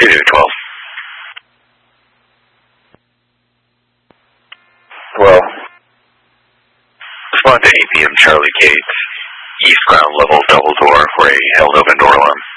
212. Well, respond to 8 p.m. Charlie Kate, east ground level double door for a held open door alarm.